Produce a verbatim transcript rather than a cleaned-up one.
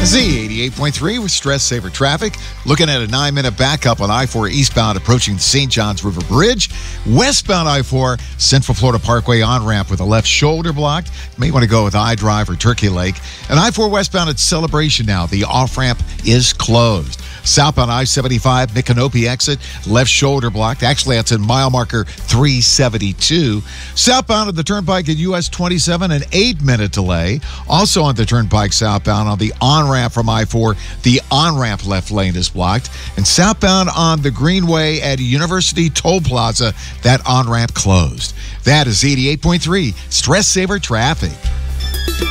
Z eighty-eight point three with Stress Saver Traffic. Looking at a nine-minute backup on I four eastbound approaching the Saint Johns River Bridge. Westbound I four, Central Florida Parkway on-ramp with a left shoulder blocked. You may want to go with iDrive or Turkey Lake. And I four westbound at Celebration now. The off-ramp is closed. Southbound I seventy-five, Micanopy exit, left shoulder blocked. Actually, that's in mile marker three seventy-two. Southbound at the Turnpike at U S twenty-seven, an eight-minute delay. Also on the Turnpike southbound on the on-ramp from I four, the on-ramp left lane is blocked. And southbound on the Greenway at University Toll Plaza, that on-ramp closed. That is eighty-eight point three Stress Saver Traffic.